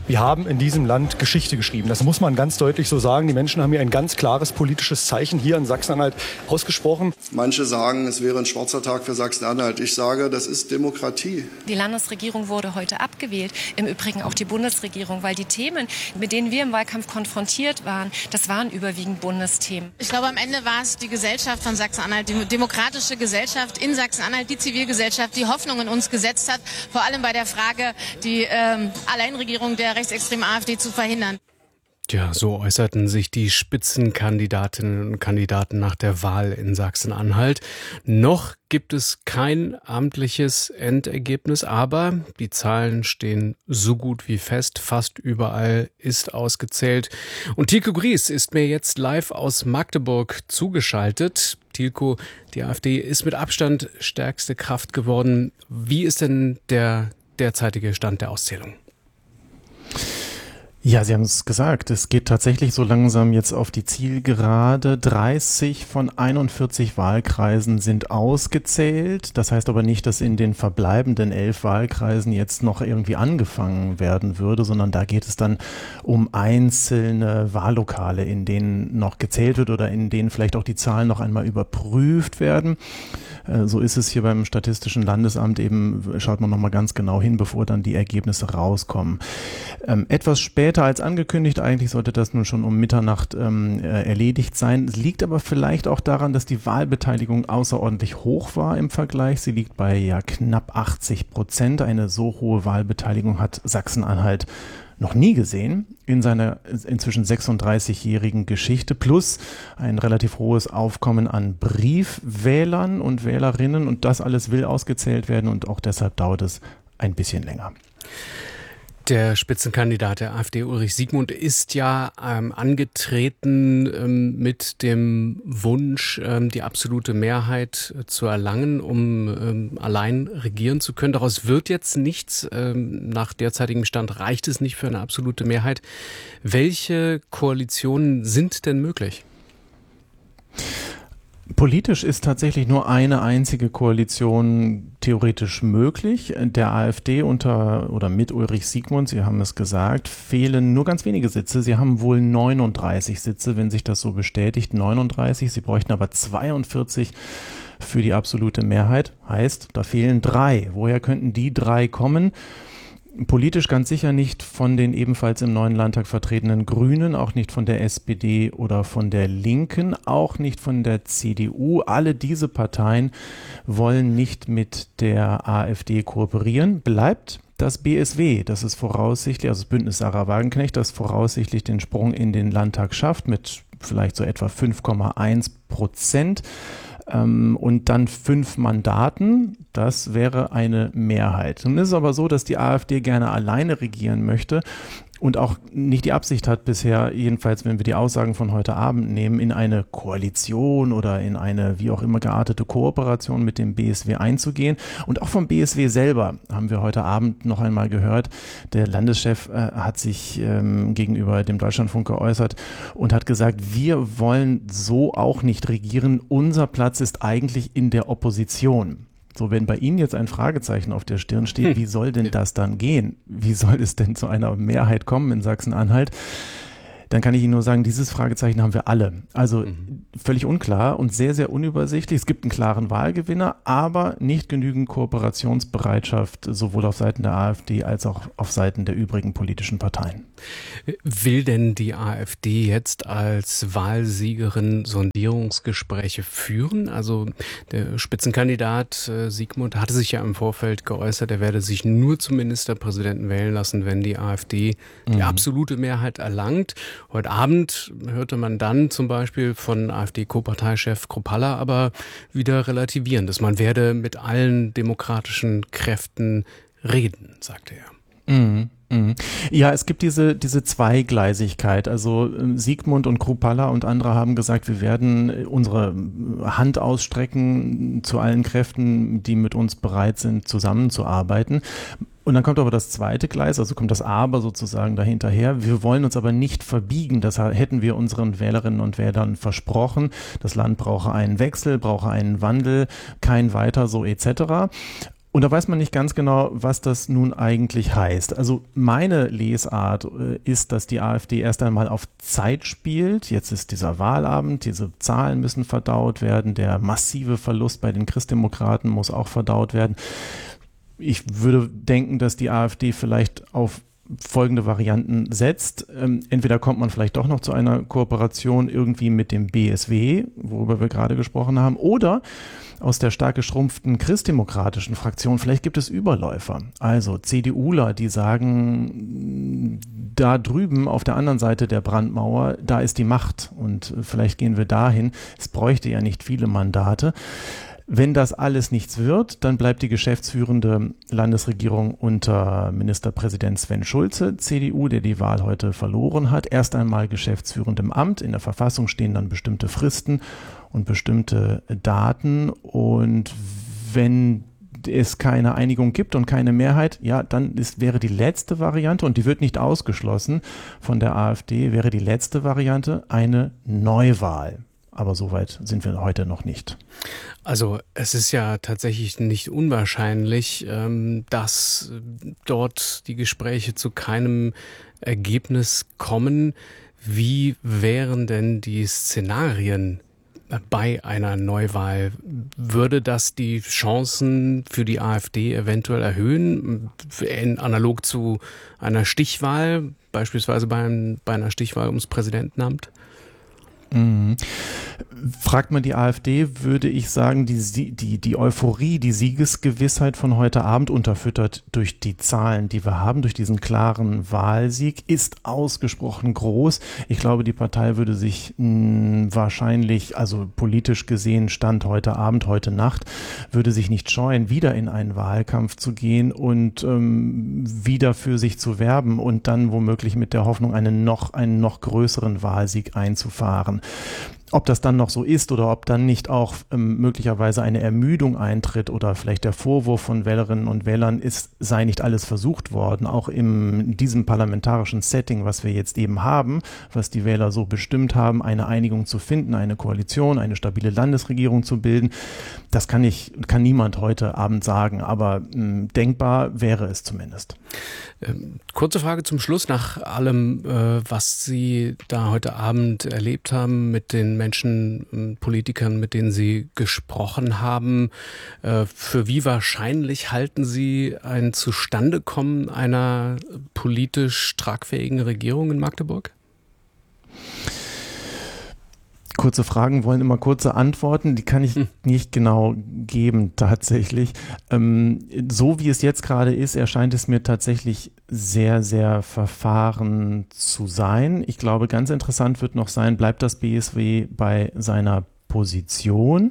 Wir haben in diesem Land Geschichte geschrieben. Das muss man ganz deutlich so sagen. Die Menschen haben hier ein ganz klares politisches Zeichen hier in Sachsen-Anhalt ausgesprochen. Manche sagen, es wäre ein schwarzer Tag für Sachsen-Anhalt. Ich sage, das ist Demokratie. Die Landesregierung wurde heute abgewählt, im Übrigen auch die Bundesregierung, weil die Themen, mit denen wir im Wahlkampf konfrontiert waren, das waren überwiegend Bundesthemen. Ich glaube, am Ende war es die Gesellschaft von Sachsen-Anhalt, die demokratische Gesellschaft in Sachsen-Anhalt, die Zivilgesellschaft, die Hoffnung in uns gesetzt hat, vor allem bei der Frage, die Alleinregierung der rechtsextremen AfD zu verhindern. Ja, so äußerten sich die Spitzenkandidatinnen und Kandidaten nach der Wahl in Sachsen-Anhalt. Noch gibt es kein amtliches Endergebnis, aber die Zahlen stehen so gut wie fest. Fast überall ist ausgezählt. Und Tilko Gries ist mir jetzt live aus Magdeburg zugeschaltet. Tilko, die AfD ist mit Abstand stärkste Kraft geworden. Wie ist denn der derzeitige Stand der Auszählung? Ja, Sie haben es gesagt, es geht tatsächlich so langsam jetzt auf die Zielgerade. 30 von 41 Wahlkreisen sind ausgezählt. Das heißt aber nicht, dass in den verbleibenden 11 Wahlkreisen jetzt noch irgendwie angefangen werden würde, sondern da geht es dann um einzelne Wahllokale, in denen noch gezählt wird oder in denen vielleicht auch die Zahlen noch einmal überprüft werden. So ist es hier beim Statistischen Landesamt eben, schaut man nochmal ganz genau hin, bevor dann die Ergebnisse rauskommen. Etwas später als angekündigt, eigentlich sollte das nun schon um Mitternacht erledigt sein. Es liegt aber vielleicht auch daran, dass die Wahlbeteiligung außerordentlich hoch war im Vergleich. Sie liegt bei knapp 80%. Eine so hohe Wahlbeteiligung hat Sachsen-Anhalt noch nie gesehen in seiner inzwischen 36-jährigen Geschichte, plus ein relativ hohes Aufkommen an Briefwählern und Wählerinnen, und das alles will ausgezählt werden und auch deshalb dauert es ein bisschen länger. Der Spitzenkandidat der AfD, Ulrich Siegmund, ist ja angetreten mit dem Wunsch, die absolute Mehrheit zu erlangen, um allein regieren zu können. Daraus wird jetzt nichts. Nach derzeitigem Stand reicht es nicht für eine absolute Mehrheit. Welche Koalitionen sind denn möglich? Politisch ist tatsächlich nur eine einzige Koalition theoretisch möglich. Der AfD mit Ulrich Siegmund, Sie haben es gesagt, fehlen nur ganz wenige Sitze. Sie haben wohl 39 Sitze, wenn sich das so bestätigt. 39, sie bräuchten aber 42 für die absolute Mehrheit. Heißt, da fehlen 3. Woher könnten die 3 kommen? Politisch ganz sicher nicht von den ebenfalls im neuen Landtag vertretenen Grünen, auch nicht von der SPD oder von der Linken, auch nicht von der CDU. Alle diese Parteien wollen nicht mit der AfD kooperieren. Bleibt das BSW, das ist voraussichtlich, also das Bündnis Sarah Wagenknecht, das voraussichtlich den Sprung in den Landtag schafft mit vielleicht so etwa 5,1%. Und dann 5 Mandaten, das wäre eine Mehrheit. Nun ist es aber so, dass die AfD gerne alleine regieren möchte und auch nicht die Absicht hat bisher, jedenfalls wenn wir die Aussagen von heute Abend nehmen, in eine Koalition oder in eine wie auch immer geartete Kooperation mit dem BSW einzugehen. Und auch vom BSW selber haben wir heute Abend noch einmal gehört, der Landeschef hat sich gegenüber dem Deutschlandfunk geäußert und hat gesagt, wir wollen so auch nicht regieren, unser Platz ist eigentlich in der Opposition. So, wenn bei Ihnen jetzt ein Fragezeichen auf der Stirn steht, wie soll denn das dann gehen? Wie soll es denn zu einer Mehrheit kommen in Sachsen-Anhalt? Dann kann ich Ihnen nur sagen, dieses Fragezeichen haben wir alle. Also völlig unklar und sehr, sehr unübersichtlich. Es gibt einen klaren Wahlgewinner, aber nicht genügend Kooperationsbereitschaft, sowohl auf Seiten der AfD als auch auf Seiten der übrigen politischen Parteien. Will denn die AfD jetzt als Wahlsiegerin Sondierungsgespräche führen? Also der Spitzenkandidat Siegmund hatte sich ja im Vorfeld geäußert, er werde sich nur zum Ministerpräsidenten wählen lassen, wenn die AfD die absolute Mehrheit erlangt. Heute Abend hörte man dann zum Beispiel von AfD-Co-Parteichef Kruppalla aber wieder relativierendes. Man werde mit allen demokratischen Kräften reden, sagte er. Ja, es gibt diese Zweigleisigkeit. Also Siegmund und Kruppalla und andere haben gesagt, wir werden unsere Hand ausstrecken zu allen Kräften, die mit uns bereit sind, zusammenzuarbeiten. Und dann kommt aber das zweite Gleis, also kommt das Aber sozusagen dahinterher. Wir wollen uns aber nicht verbiegen. Das hätten wir unseren Wählerinnen und Wählern versprochen. Das Land brauche einen Wechsel, brauche einen Wandel, kein Weiter so etc. Und da weiß man nicht ganz genau, was das nun eigentlich heißt. Also meine Lesart ist, dass die AfD erst einmal auf Zeit spielt. Jetzt ist dieser Wahlabend, diese Zahlen müssen verdaut werden, der massive Verlust bei den Christdemokraten muss auch verdaut werden. Ich würde denken, dass die AfD vielleicht auf folgende Varianten setzt. Entweder kommt man vielleicht doch noch zu einer Kooperation irgendwie mit dem BSW, worüber wir gerade gesprochen haben, oder aus der stark geschrumpften christdemokratischen Fraktion, vielleicht gibt es Überläufer. Also CDUler, die sagen, da drüben auf der anderen Seite der Brandmauer, da ist die Macht und vielleicht gehen wir dahin. Es bräuchte ja nicht viele Mandate. Wenn das alles nichts wird, dann bleibt die geschäftsführende Landesregierung unter Ministerpräsident Sven Schulze, CDU, der die Wahl heute verloren hat. Erst einmal geschäftsführend im Amt. In der Verfassung stehen dann bestimmte Fristen und bestimmte Daten. Und wenn es keine Einigung gibt und keine Mehrheit, ja, dann wäre die letzte Variante, und die wird nicht ausgeschlossen von der AfD, wäre die letzte Variante eine Neuwahl. Aber so weit sind wir heute noch nicht. Also es ist ja tatsächlich nicht unwahrscheinlich, dass dort die Gespräche zu keinem Ergebnis kommen. Wie wären denn die Szenarien bei einer Neuwahl? Würde das die Chancen für die AfD eventuell erhöhen, analog zu einer Stichwahl, beispielsweise bei einer Stichwahl ums Präsidentenamt? Fragt man die AfD, würde ich sagen, die Euphorie, die Siegesgewissheit von heute Abend, unterfüttert durch die Zahlen, die wir haben, durch diesen klaren Wahlsieg, ist ausgesprochen groß. Ich glaube, die Partei würde sich wahrscheinlich, also politisch gesehen, Stand heute Abend, heute Nacht, würde sich nicht scheuen, wieder in einen Wahlkampf zu gehen und wieder für sich zu werben und dann womöglich mit der Hoffnung, einen noch größeren Wahlsieg einzufahren. Ob das dann noch so ist oder ob dann nicht auch möglicherweise eine Ermüdung eintritt oder vielleicht der Vorwurf von Wählerinnen und Wählern ist, sei nicht alles versucht worden, auch in diesem parlamentarischen Setting, was wir jetzt eben haben, was die Wähler so bestimmt haben, eine Einigung zu finden, eine Koalition, eine stabile Landesregierung zu bilden. Das kann niemand heute Abend sagen, aber denkbar wäre es zumindest. Kurze Frage zum Schluss. Nach allem, was Sie da heute Abend erlebt haben mit den Menschen, Politikern, mit denen Sie gesprochen haben, für wie wahrscheinlich halten Sie ein Zustandekommen einer politisch tragfähigen Regierung in Magdeburg? Kurze Fragen wollen immer kurze Antworten, die kann ich nicht genau geben tatsächlich. So wie es jetzt gerade ist, erscheint es mir tatsächlich sehr, sehr verfahren zu sein. Ich glaube, ganz interessant wird noch sein, bleibt das BSW bei seiner Position?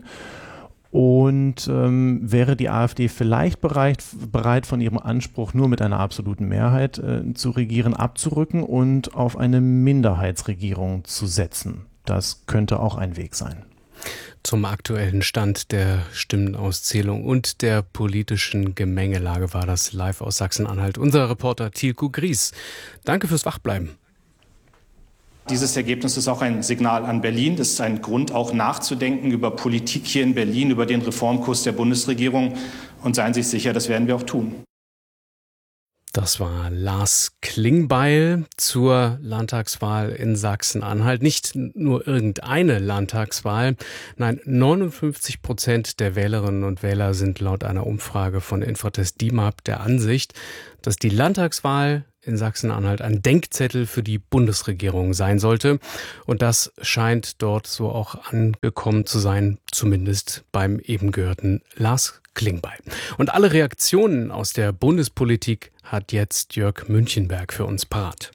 Und wäre die AfD vielleicht bereit, von ihrem Anspruch, nur mit einer absoluten Mehrheit zu regieren, abzurücken und auf eine Minderheitsregierung zu setzen? Das könnte auch ein Weg sein. Zum aktuellen Stand der Stimmenauszählung und der politischen Gemengelage war das live aus Sachsen-Anhalt unser Reporter Tilko Gries. Danke fürs Wachbleiben. Dieses Ergebnis ist auch ein Signal an Berlin. Das ist ein Grund, auch nachzudenken über Politik hier in Berlin, über den Reformkurs der Bundesregierung. Und seien Sie sich sicher, das werden wir auch tun. Das war Lars Klingbeil zur Landtagswahl in Sachsen-Anhalt. Nicht nur irgendeine Landtagswahl. Nein, 59% der Wählerinnen und Wähler sind laut einer Umfrage von Infratest DIMAP der Ansicht, dass die Landtagswahl in Sachsen-Anhalt ein Denkzettel für die Bundesregierung sein sollte. Und das scheint dort so auch angekommen zu sein, zumindest beim eben gehörten Lars Klingbeil. Und alle Reaktionen aus der Bundespolitik hat jetzt Jörg Münchenberg für uns parat.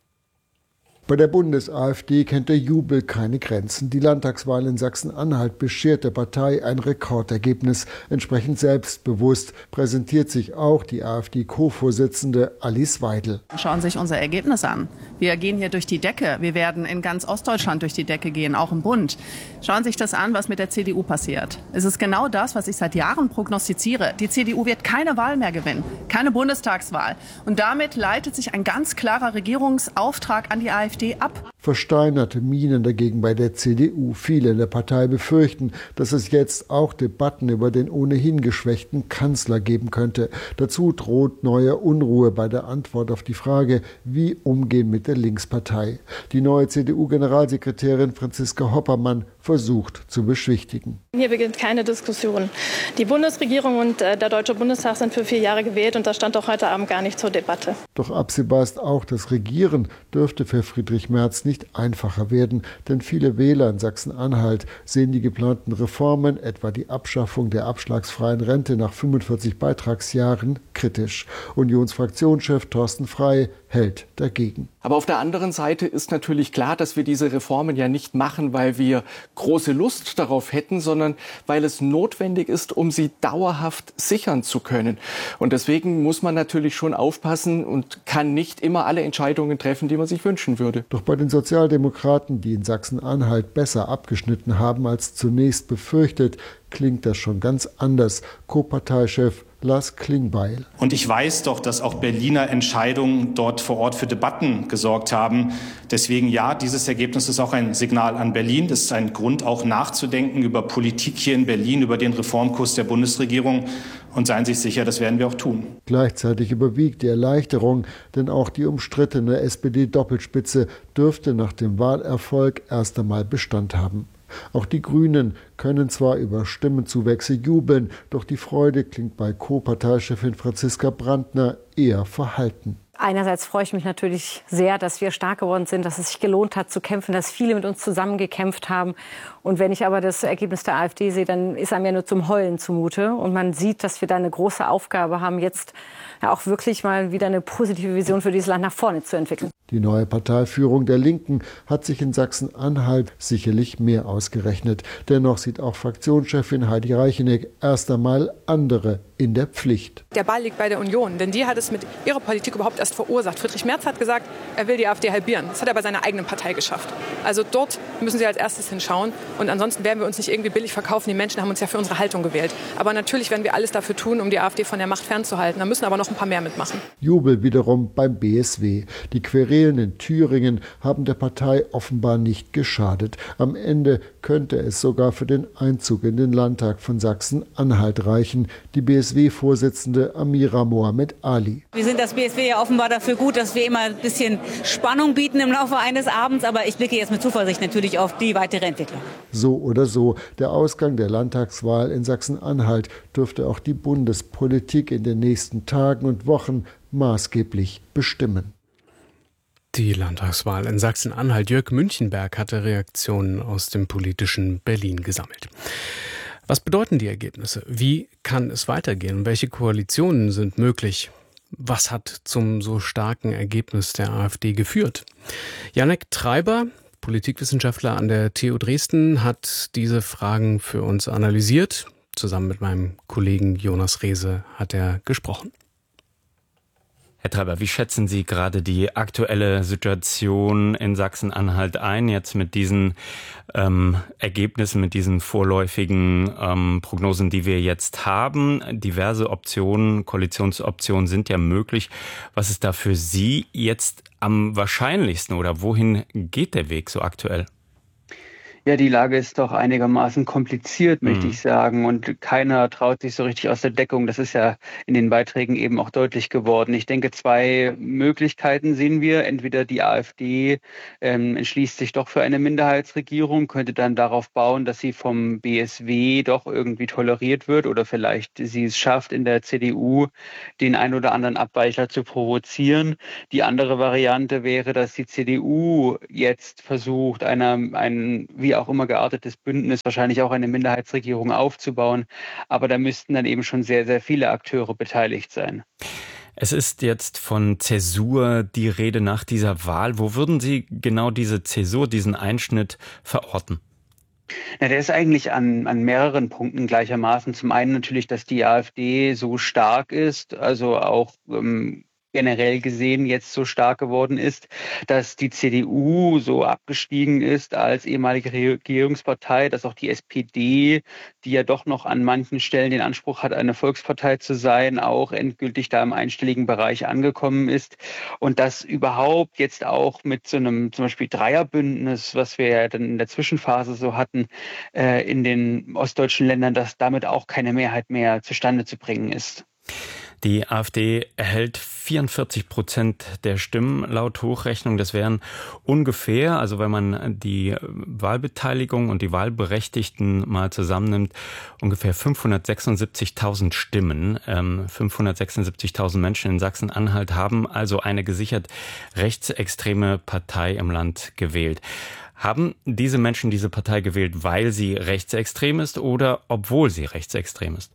Bei der Bundes-AfD kennt der Jubel keine Grenzen. Die Landtagswahl in Sachsen-Anhalt beschert der Partei ein Rekordergebnis. Entsprechend selbstbewusst präsentiert sich auch die AfD-Co-Vorsitzende Alice Weidel. Schauen Sie sich unser Ergebnis an. Wir gehen hier durch die Decke. Wir werden in ganz Ostdeutschland durch die Decke gehen, auch im Bund. Schauen Sie sich das an, was mit der CDU passiert. Es ist genau das, was ich seit Jahren prognostiziere. Die CDU wird keine Wahl mehr gewinnen, keine Bundestagswahl. Und damit leitet sich ein ganz klarer Regierungsauftrag an die AfD ab. Versteinerte Mienen dagegen bei der CDU. Viele in der Partei befürchten, dass es jetzt auch Debatten über den ohnehin geschwächten Kanzler geben könnte. Dazu droht neue Unruhe bei der Antwort auf die Frage, wie umgehen mit der Linkspartei. Die neue CDU-Generalsekretärin Franziska Hoppermann versucht zu beschwichtigen. Hier beginnt keine Diskussion. Die Bundesregierung und der Deutsche Bundestag sind für 4 Jahre gewählt und das stand auch heute Abend gar nicht zur Debatte. Doch absehbar ist auch, das Regieren dürfte für Friedrich Merz nicht einfacher werden, denn viele Wähler in Sachsen-Anhalt sehen die geplanten Reformen, etwa die Abschaffung der abschlagsfreien Rente nach 45 Beitragsjahren, kritisch. Unionsfraktionschef Thorsten Frey hält dagegen. Aber auf der anderen Seite ist natürlich klar, dass wir diese Reformen ja nicht machen, weil wir große Lust darauf hätten, sondern weil es notwendig ist, um sie dauerhaft sichern zu können. Und deswegen muss man natürlich schon aufpassen und kann nicht immer alle Entscheidungen treffen, die man sich wünschen würde. Doch bei den Sozialdemokraten, die in Sachsen-Anhalt besser abgeschnitten haben als zunächst befürchtet, klingt das schon ganz anders. Co-Parteichef Lars Klingbeil. Und ich weiß doch, dass auch Berliner Entscheidungen dort vor Ort für Debatten gesorgt haben. Deswegen ja, dieses Ergebnis ist auch ein Signal an Berlin. Das ist ein Grund, auch nachzudenken über Politik hier in Berlin, über den Reformkurs der Bundesregierung. Und seien Sie sich sicher, das werden wir auch tun. Gleichzeitig überwiegt die Erleichterung, denn auch die umstrittene SPD-Doppelspitze dürfte nach dem Wahlerfolg erst einmal Bestand haben. Auch die Grünen können zwar über Stimmenzuwächse jubeln, doch die Freude klingt bei Co-Parteichefin Franziska Brandner eher verhalten. Einerseits freue ich mich natürlich sehr, dass wir stark geworden sind, dass es sich gelohnt hat zu kämpfen, dass viele mit uns zusammengekämpft haben. Und wenn ich aber das Ergebnis der AfD sehe, dann ist einem ja nur zum Heulen zumute. Und man sieht, dass wir da eine große Aufgabe haben, jetzt ja auch wirklich mal wieder eine positive Vision für dieses Land nach vorne zu entwickeln. Die neue Parteiführung der Linken hat sich in Sachsen-Anhalt sicherlich mehr ausgerechnet. Dennoch sieht auch Fraktionschefin Heidi Reicheneck erst einmal andere in der Pflicht. Der Ball liegt bei der Union, denn die hat es mit ihrer Politik überhaupt erst verursacht. Friedrich Merz hat gesagt, er will die AfD halbieren. Das hat er bei seiner eigenen Partei geschafft. Also dort müssen sie als erstes hinschauen. Und ansonsten werden wir uns nicht irgendwie billig verkaufen. Die Menschen haben uns ja für unsere Haltung gewählt. Aber natürlich werden wir alles dafür tun, um die AfD von der Macht fernzuhalten. Da müssen aber noch ein paar mehr mitmachen. Jubel wiederum beim BSW. Die Querelen in Thüringen haben der Partei offenbar nicht geschadet. Am Ende könnte es sogar für den Einzug in den Landtag von Sachsen-Anhalt reichen. Die BSW-Vorsitzende Amira Mohamed Ali. Wir sind das BSW ja offenbar dafür gut, dass wir immer ein bisschen Spannung bieten im Laufe eines Abends. Aber ich blicke jetzt mit Zuversicht natürlich auf die weitere Entwicklung. So oder so, der Ausgang der Landtagswahl in Sachsen-Anhalt dürfte auch die Bundespolitik in den nächsten Tagen und Wochen maßgeblich bestimmen. Die Landtagswahl in Sachsen-Anhalt. Jörg Münchenberg hatte Reaktionen aus dem politischen Berlin gesammelt. Was bedeuten die Ergebnisse? Wie kann es weitergehen? Welche Koalitionen sind möglich? Was hat zum so starken Ergebnis der AfD geführt? Janek Treiber, Politikwissenschaftler an der TU Dresden, hat diese Fragen für uns analysiert. Zusammen mit meinem Kollegen Jonas Rehse hat er gesprochen. Herr Treiber, wie schätzen Sie gerade die aktuelle Situation in Sachsen-Anhalt ein, jetzt mit diesen Ergebnissen, mit diesen vorläufigen Prognosen, die wir jetzt haben? Diverse Optionen, Koalitionsoptionen sind ja möglich. Was ist da für Sie jetzt am wahrscheinlichsten oder wohin geht der Weg so aktuell? Ja, die Lage ist doch einigermaßen kompliziert, möchte ich sagen. Und keiner traut sich so richtig aus der Deckung. Das ist ja in den Beiträgen eben auch deutlich geworden. Ich denke, 2 Möglichkeiten sehen wir. Entweder die AfD entschließt sich doch für eine Minderheitsregierung, könnte dann darauf bauen, dass sie vom BSW doch irgendwie toleriert wird oder vielleicht sie es schafft, in der CDU den ein oder anderen Abweichler zu provozieren. Die andere Variante wäre, dass die CDU jetzt versucht, ein wie auch immer geartetes Bündnis, wahrscheinlich auch eine Minderheitsregierung aufzubauen. Aber da müssten dann eben schon sehr, sehr viele Akteure beteiligt sein. Es ist jetzt von Zäsur die Rede nach dieser Wahl. Wo würden Sie genau diese Zäsur, diesen Einschnitt verorten? Na, der ist eigentlich an mehreren Punkten gleichermaßen. Zum einen natürlich, dass die AfD so stark ist, also auch generell gesehen jetzt so stark geworden ist, dass die CDU so abgestiegen ist als ehemalige Regierungspartei, dass auch die SPD, die ja doch noch an manchen Stellen den Anspruch hat, eine Volkspartei zu sein, auch endgültig da im einstelligen Bereich angekommen ist und dass überhaupt jetzt auch mit so einem zum Beispiel Dreierbündnis, was wir ja dann in der Zwischenphase so hatten, in den ostdeutschen Ländern, dass damit auch keine Mehrheit mehr zustande zu bringen ist. Die AfD erhält 44% der Stimmen laut Hochrechnung. Das wären ungefähr, also wenn man die Wahlbeteiligung und die Wahlberechtigten mal zusammennimmt, ungefähr 576.000 Stimmen. 576.000 Menschen in Sachsen-Anhalt haben also eine gesichert rechtsextreme Partei im Land gewählt. Haben diese Menschen diese Partei gewählt, weil sie rechtsextrem ist oder obwohl sie rechtsextrem ist?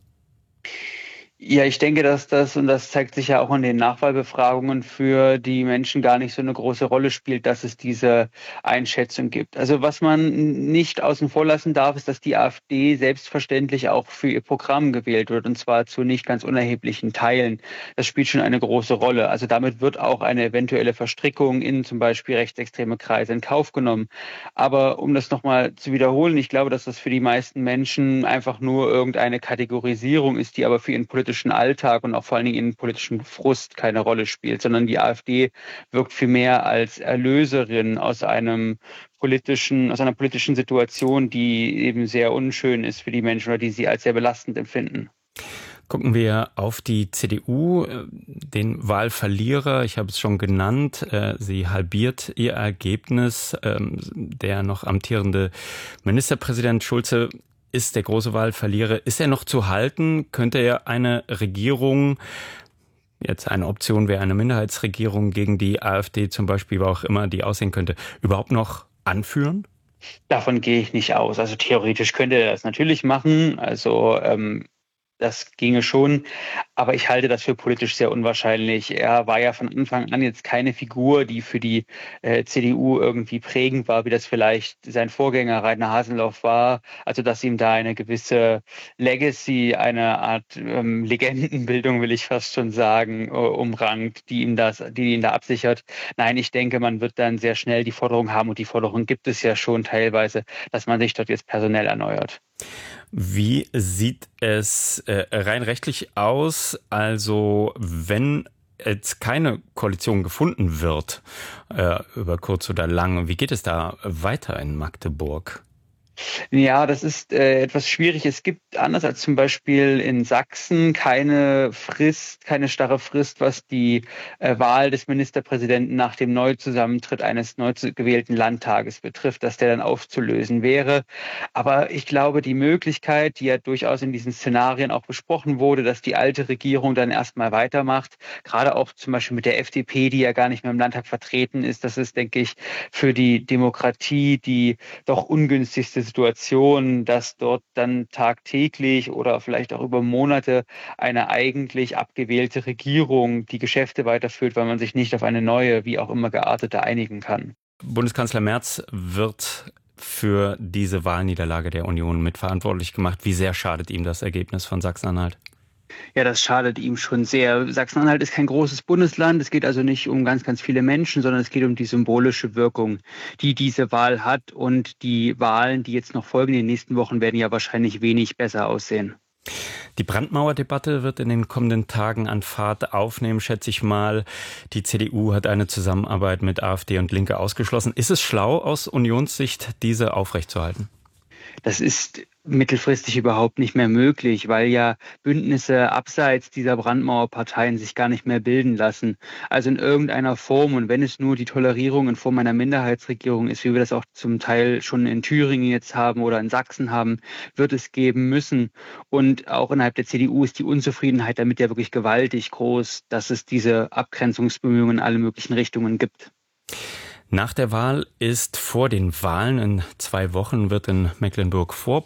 Ja, ich denke, dass das, und das zeigt sich ja auch in den Nachwahlbefragungen, für die Menschen gar nicht so eine große Rolle spielt, dass es diese Einschätzung gibt. Also was man nicht außen vor lassen darf, ist, dass die AfD selbstverständlich auch für ihr Programm gewählt wird, und zwar zu nicht ganz unerheblichen Teilen. Das spielt schon eine große Rolle. Also damit wird auch eine eventuelle Verstrickung in zum Beispiel rechtsextreme Kreise in Kauf genommen. Aber um das nochmal zu wiederholen, ich glaube, dass das für die meisten Menschen einfach nur irgendeine Kategorisierung ist, die aber für ihren politischen Alltag und auch vor allen Dingen in politischen Frust keine Rolle spielt, sondern die AfD wirkt vielmehr als Erlöserin aus einer politischen Situation, die eben sehr unschön ist für die Menschen oder die sie als sehr belastend empfinden. Gucken wir auf die CDU, den Wahlverlierer. Ich habe es schon genannt. Sie halbiert ihr Ergebnis. Der noch amtierende Ministerpräsident Schulze ist der große Wahlverlierer. Ist er noch zu halten? Könnte er eine Regierung, jetzt eine Option wäre eine Minderheitsregierung gegen die AfD zum Beispiel, wo auch immer die aussehen könnte, überhaupt noch anführen? Davon gehe ich nicht aus. Also theoretisch könnte er das natürlich machen. Also das ginge schon, aber ich halte das für politisch sehr unwahrscheinlich. Er war ja von Anfang an jetzt keine Figur, die für die CDU irgendwie prägend war, wie das vielleicht sein Vorgänger Rainer Haseloff war. Also dass ihm da eine gewisse Legacy, eine Art Legendenbildung, will ich fast schon sagen, umrankt, die ihn da absichert. Nein, ich denke, man wird dann sehr schnell die Forderung haben, und die Forderung gibt es ja schon teilweise, dass man sich dort jetzt personell erneuert. Wie sieht es rein rechtlich aus? Also wenn jetzt keine Koalition gefunden wird, über kurz oder lang, wie geht es da weiter in Magdeburg? Ja, das ist etwas schwierig. Es gibt, anders als zum Beispiel in Sachsen, keine starre Frist, was die Wahl des Ministerpräsidenten nach dem Neuzusammentritt eines neu gewählten Landtages betrifft, dass der dann aufzulösen wäre. Aber ich glaube, die Möglichkeit, die ja durchaus in diesen Szenarien auch besprochen wurde, dass die alte Regierung dann erstmal weitermacht, gerade auch zum Beispiel mit der FDP, die ja gar nicht mehr im Landtag vertreten ist, das ist, denke ich, für die Demokratie die doch ungünstigste Situation, dass dort dann tagtäglich oder vielleicht auch über Monate eine eigentlich abgewählte Regierung die Geschäfte weiterführt, weil man sich nicht auf eine neue, wie auch immer geartete, einigen kann. Bundeskanzler Merz wird für diese Wahlniederlage der Union mitverantwortlich gemacht. Wie sehr schadet ihm das Ergebnis von Sachsen-Anhalt? Ja, das schadet ihm schon sehr. Sachsen-Anhalt ist kein großes Bundesland. Es geht also nicht um ganz, ganz viele Menschen, sondern es geht um die symbolische Wirkung, die diese Wahl hat. Und die Wahlen, die jetzt noch folgen in den nächsten Wochen, werden ja wahrscheinlich wenig besser aussehen. Die Brandmauerdebatte wird in den kommenden Tagen an Fahrt aufnehmen, schätze ich mal. Die CDU hat eine Zusammenarbeit mit AfD und Linke ausgeschlossen. Ist es schlau, aus Unionssicht diese aufrechtzuerhalten? Das ist mittelfristig überhaupt nicht mehr möglich, weil ja Bündnisse abseits dieser Brandmauerparteien sich gar nicht mehr bilden lassen. Also in irgendeiner Form, und wenn es nur die Tolerierung in Form einer Minderheitsregierung ist, wie wir das auch zum Teil schon in Thüringen jetzt haben oder in Sachsen haben, wird es geben müssen. Und auch innerhalb der CDU ist die Unzufriedenheit damit ja wirklich gewaltig groß, dass es diese Abgrenzungsbemühungen in alle möglichen Richtungen gibt. Nach der Wahl ist vor den Wahlen in 2 Wochen wird in Mecklenburg-Vorpommern